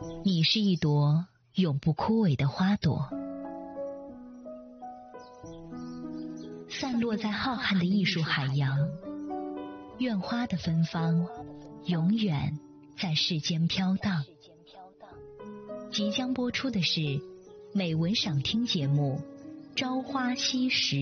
你是一朵永不枯萎的花朵，散落在浩瀚的艺术海洋。愿花的芬芳永远在世间飘荡。即将播出的是美文赏听节目《朝花夕拾》。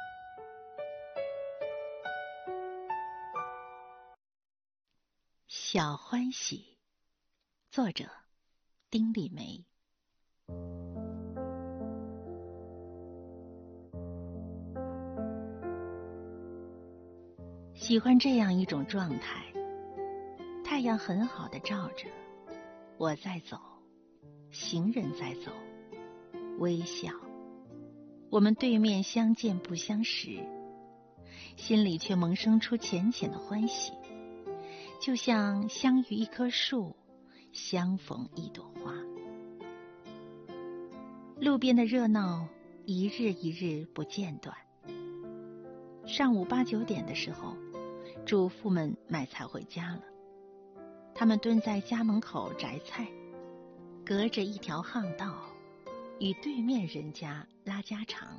小欢喜，作者丁立梅。喜欢这样一种状态，太阳很好的照着，我在走，行人在走，微笑，我们对面相见不相识，心里却萌生出浅浅的欢喜，就像相遇一棵树，相逢一朵花。路边的热闹一日一日不间断。上午8、9点的时候，主妇们买菜回家了，他们蹲在家门口摘菜，隔着一条巷道，与对面人家拉家常。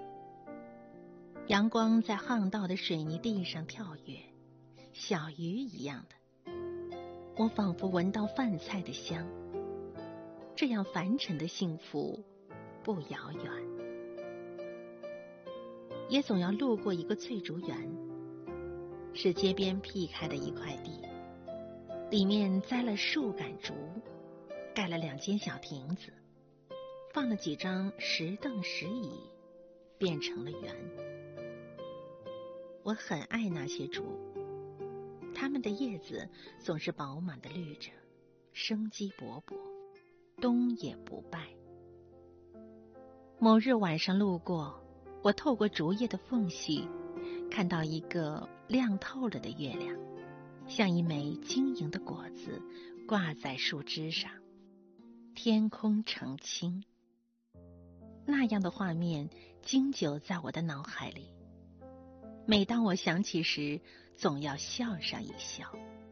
阳光在巷道的水泥地上跳跃，小鱼一样的，我仿佛闻到饭菜的香。这样凡尘的幸福不遥远，也总要路过一个翠竹园，是街边辟开的一块地，里面栽了数杆竹，盖了2间小亭子，放了几张石凳石椅，变成了园。我很爱那些竹，它们的叶子总是饱满的绿着，生机勃勃，冬也不败。某日晚上路过，我透过竹叶的缝隙，看到一个亮透了的月亮，像一枚晶莹的果子挂在树枝上，天空澄清。那样的画面经久在我的脑海里，每当我想起时，总要笑上一笑。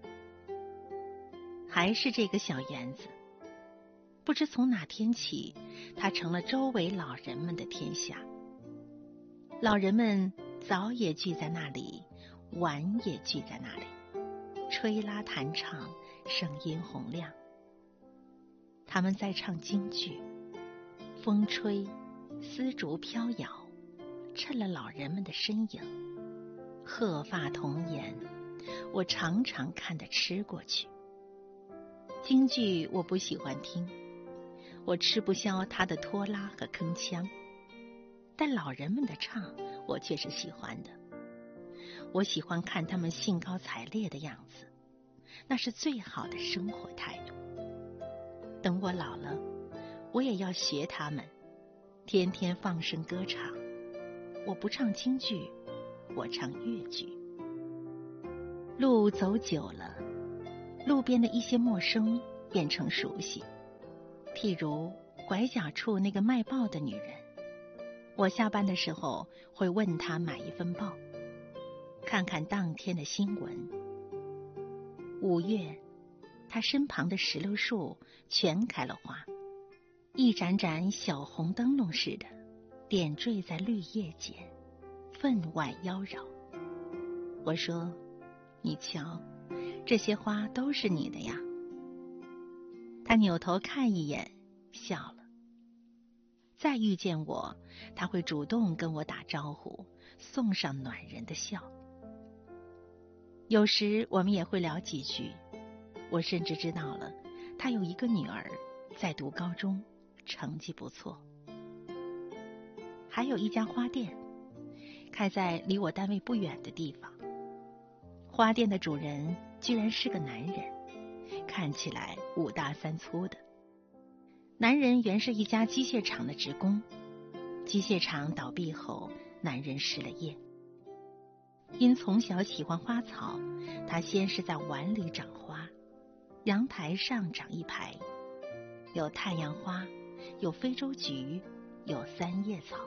还是这个小园子，不知从哪天起，它成了周围老人们的天下。老人们早也聚在那里，晚也聚在那里，吹拉弹唱，声音洪亮。他们在唱京剧，风吹，丝竹飘摇，衬了老人们的身影。鹤发童颜，我常常看得吃过去。京剧我不喜欢听，我吃不消它的拖拉和铿锵，但老人们的唱我却是喜欢的。我喜欢看他们兴高采烈的样子，那是最好的生活态度。等我老了，我也要学他们，天天放声歌唱。我不唱京剧，我唱粤剧。路走久了，路边的一些陌生变成熟悉，譬如拐角处那个卖报的女人，我下班的时候会问她买一份报，看看当天的新闻。5月，她身旁的石榴树全开了花，一盏盏小红灯笼似的点缀在绿叶间，分外妖娆。我说，你瞧，这些花都是你的呀。他扭头看一眼，笑了。再遇见我，他会主动跟我打招呼，送上暖人的笑。有时我们也会聊几句，我甚至知道了他有一个女儿在读高中，成绩不错。还有一家花店，开在离我单位不远的地方。花店的主人居然是个男人，看起来5大3粗的。男人原是一家机械厂的职工，机械厂倒闭后，男人失了业。因从小喜欢花草，他先是在碗里长花，阳台上长一排，有太阳花，有非洲菊，有3叶草。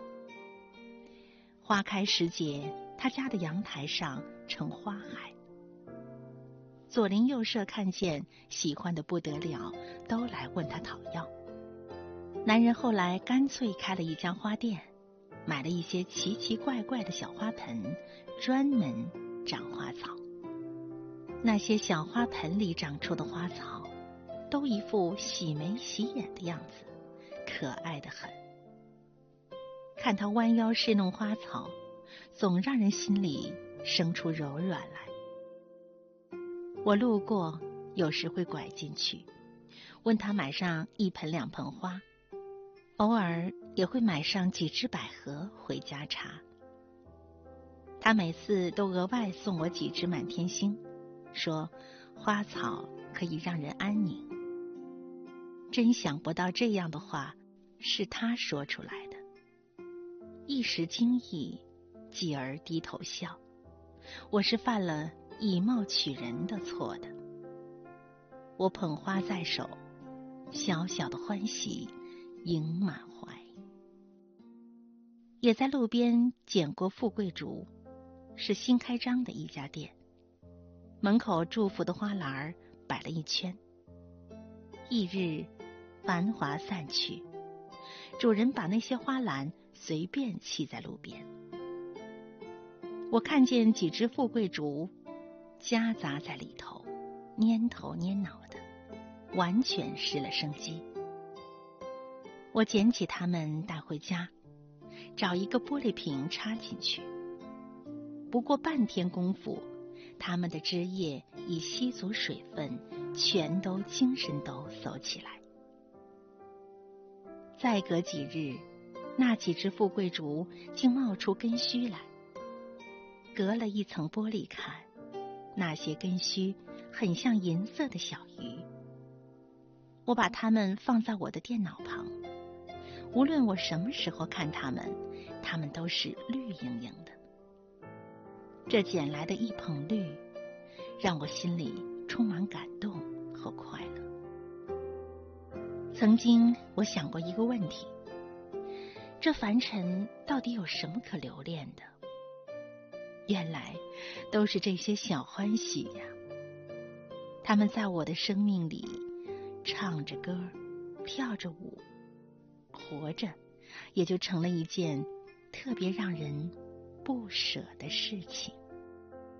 花开时节，他家的阳台上成花海。 左邻右舍看见喜欢的不得了，都来问他讨要。男人后来干脆开了一家花店，买了一些奇奇怪怪的小花盆，专门长花草。那些小花盆里长出的花草，都一副喜眉喜眼的样子，可爱得很。看他弯腰侍弄花草，总让人心里生出柔软来。我路过，有时会拐进去，问他买上1盆2盆花，偶尔也会买上几只百合回家插。他每次都额外送我几只满天星，说花草可以让人安宁。真想不到这样的话是他说出来的，一时惊异，继而低头笑。我是犯了以貌取人的错的。我捧花在手，小小的欢喜盈满怀。也在路边捡过富贵竹，是新开张的一家店，门口祝福的花篮摆了一圈。翌日繁华散去，主人把那些花篮随便弃在路边。我看见几只富贵竹夹杂在里头，蔫头蔫脑的，完全失了生机。我捡起它们带回家，找一个玻璃瓶插进去。不过半天功夫，它们的枝叶已吸足水分，全都精神抖擞起来。再隔几日，那几只富贵竹竟冒出根须来。隔了一层玻璃看，那些根须很像银色的小鱼。我把它们放在我的电脑旁，无论我什么时候看它们，它们都是绿莹莹的。这捡来的一捧绿，让我心里充满感动和快乐。曾经我想过一个问题，这凡尘到底有什么可留恋的？原来都是这些小欢喜呀，他们在我的生命里唱着歌，跳着舞，活着也就成了一件特别让人不舍的事情。